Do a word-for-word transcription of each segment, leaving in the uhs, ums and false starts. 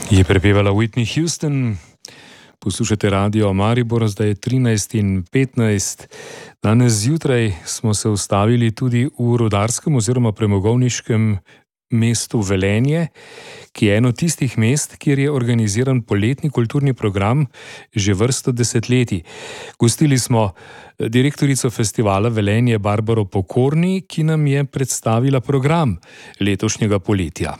Je prepevala Whitney Houston. Poslušate Radio Maribor, zdaj je trinajst in petnajst. Danes zjutraj smo se ustavili tudi v rudarskem oziroma premogovniškem mestu Velenje, ki je eno tistih mest, kjer je organiziran poletni kulturni program že vrsto desetletij. Gostili smo direktorico festivala Velenje Barbaro Pokorni, ki nam je predstavila program letošnjega poletja.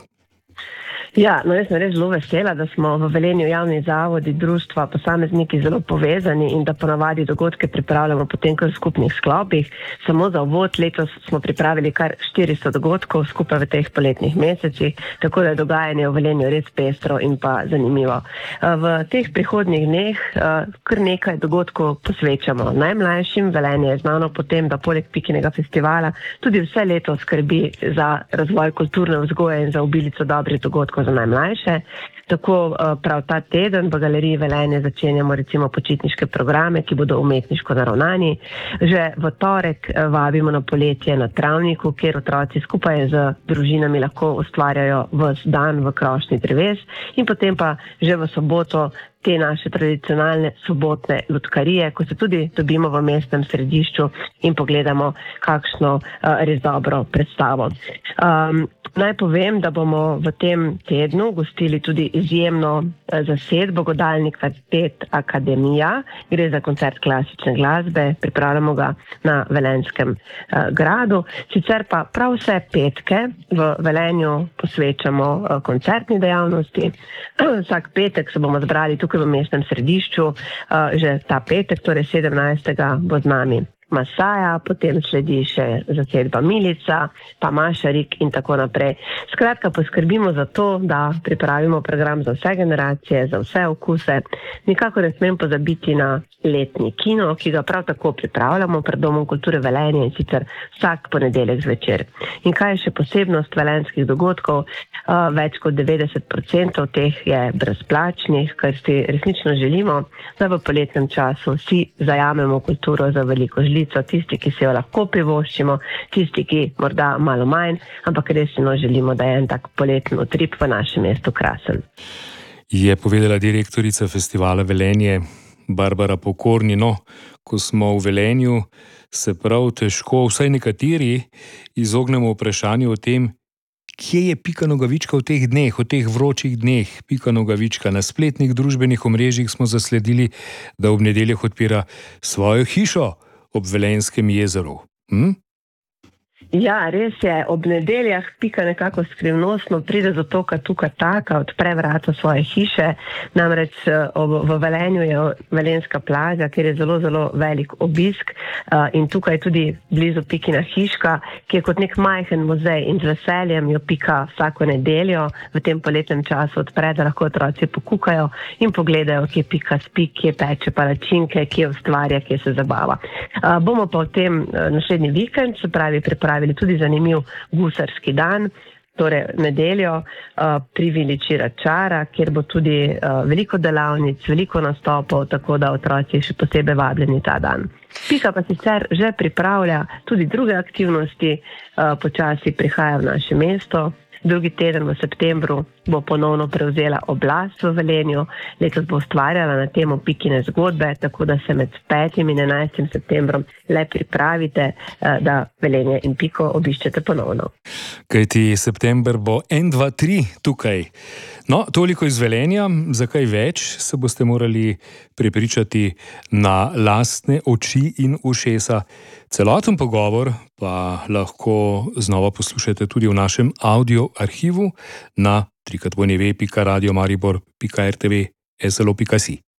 Ja, no jaz sem res zelo vesela, da smo v Velenju javni zavodi, društva, posamezniki zelo povezani in da ponavadi dogodke pripravljamo potem kar v skupnih sklopih. Samo za uvod letos smo pripravili kar štiristo dogodkov skupaj v teh poletnih mesecih, tako da je dogajanje v Velenju res pestro in pa zanimivo. V teh prihodnjih dneh kar nekaj dogodkov posvečamo najmlajšim. Velenje je znano potem, da poleg Pikinega festivala tudi vse leto skrbi za razvoj kulturne vzgoje in za obilico dobrih dogodkov za najmlajše. Tako prav ta teden v Galeriji Velenje začenjamo recimo počitniške programe, ki bodo umetniško naravnani. Že v torek vabimo na poletje na travniku, kjer otroci skupaj z družinami lahko ustvarjajo ves dan v krošnji dreves, in potem pa že v soboto te naše tradicionalne sobotne lutkarije, ko se tudi dobimo v mestnem središču in pogledamo kakšno uh, res dobro predstavo. Um, naj povem, da bomo v tem tednu gostili tudi izjemno uh, zasedbo Godalni kvartet Akademija. Gre za koncert klasične glasbe, pripravljamo ga na Velenjskem uh, gradu. Sicer pa prav vse petke v Velenju posvečamo uh, koncertni dejavnosti. Vsak petek se bomo zbrali tukaj v mestnem središču, že ta petek, torej sedemnajstega bo z nami Masaja, potem sledi še zasedba Milica, pa Mašarik in tako naprej. Skratka, poskrbimo za to, da pripravimo program za vse generacije, za vse okuse. Nikakor ne smem pozabiti na letni kino, ki ga prav tako pripravljamo pred Domom kulture Velenje, in sicer vsak ponedeljek zvečer. In kaj je še posebnost velenjskih dogodkov? Uh, več kot devetdeset procentov teh je brezplačnih, kar si resnično želimo, da v poletnem času vsi zajamemo kulturo za veliko žlico, tisti, ki se jo lahko privoščimo, tisti, ki morda malo manj, ampak resno želimo, da je en tak poleten utrip v našem mestu krasen. Je povedala direktorica festivala Velenje Barbara Pokorni. No, ko smo v Velenju, se prav težko, vsaj nekateri, izognemo vprašanju o tem, kje je Pika Nogavička v teh dneh, v teh vročih dneh. Pika Nogavička na spletnih družbenih omrežjih smo zasledili, da ob nedeljah odpira svojo hišo ob Velenjskem jezeru. Hm? Ja, res je. Ob nedeljah Pika nekako skrivnostno pride z otoka Tuka Taka, odpre vrata svoje hiše. Namreč ob, v Velenju je Velenjska plaža, kjer je zelo, zelo velik obisk, uh, in tukaj tudi blizu Pikina hiška, ki je kot nek majhen muzej, in z veseljem jo Pika vsako nedeljo v tem poletnem času odpre, da lahko otroci pokukajo in pogledajo, kje Pika spi, kje peče palačinke, kje ustvarja, kje se zabava. Uh, bomo pa v tem uh, naslednji vikend, se pravi, pripravili tudi zanimiv gusarski dan, torej nedeljo uh, pri Vili Čiračara, kjer bo tudi uh, veliko delavnic, veliko nastopov, tako da otroci še posebej vabljeni ta dan. Pika pa sicer že pripravlja tudi druge aktivnosti, uh, počasi prihaja v naše mesto. Drugi teden v septembru bo ponovno prevzela oblast v Velenju. Letos bo ustvarjala na temo Pikine zgodbe, tako da se med petim in enajstim septembrom le pripravite, da Velenje in Piko obiščete ponovno. Kajti september bo en, dva, tri tukaj. No, toliko iz Velenja, za kaj več se boste morali prepričati na lastne oči in ušesa. Celoten pogovor pa lahko znova poslušate tudi v našem audio arhivu na w w w pika radio maribor pika r t v s l o pika si.